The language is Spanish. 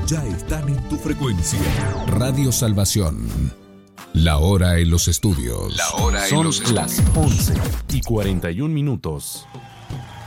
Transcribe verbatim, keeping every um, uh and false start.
ya están en tu frecuencia. Radio Salvación. La hora en los estudios. La hora en Son los estudios. las once y cuarenta y un minutos.